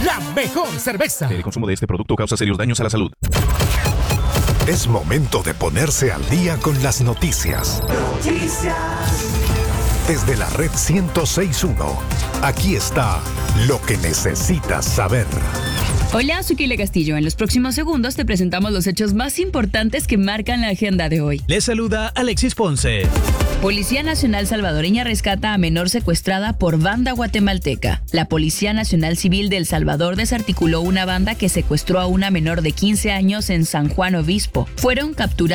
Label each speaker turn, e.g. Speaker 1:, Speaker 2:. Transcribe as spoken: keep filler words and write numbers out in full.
Speaker 1: la mejor cerveza.
Speaker 2: El consumo de este producto causa serios daños a la salud.
Speaker 3: Es momento de ponerse al día con las noticias.
Speaker 4: Noticias.
Speaker 3: Desde la red ciento seis punto uno, aquí está lo que necesitas saber.
Speaker 5: Hola, soy Kile Castillo. En los próximos segundos te presentamos los hechos más importantes que marcan la agenda de hoy.
Speaker 6: Les saluda Alexis Ponce.
Speaker 5: Policía Nacional Salvadoreña rescata a menor secuestrada por banda guatemalteca. La Policía Nacional Civil de El Salvador desarticuló una banda que secuestró a una menor de quince años en San Juan Obispo. Fueron capturados